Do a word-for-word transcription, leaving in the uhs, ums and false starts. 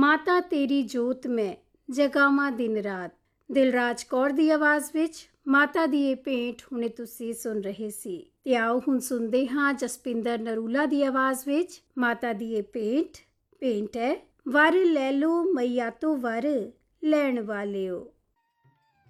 ਮਾਤਾ ਤੇਰੀ ਜੋਤ ਮੈਂ ਜਗਾਵਾਂ ਦਿਨ ਰਾਤ। ਦਿਲਰਾਜ ਕੌਰ ਦੀ ਆਵਾਜ਼ ਵਿੱਚ ਮਾਤਾ ਦੀ ਇਹ ਭੇਂਟ ਹੁਣੇ ਤੁਸੀਂ ਸੁਣ ਰਹੇ ਸੀ। ਤੇ ਆਓ ਹੁਣ ਸੁਣਦੇ ਹਾਂ ਜਸਪਿੰਦਰ ਨਰੂਲਾ ਦੀ ਆਵਾਜ਼ ਵਿੱਚ ਮਾਤਾ ਦੀ ਇਹ ਭੇਂਟ। ਭੇਂਟ ਹੈ ਵਰ ਲੈ ਲੋ ਮਈਆ ਤੋਂ ਵਰ ਲੈਣ ਵਾਲਿਓ।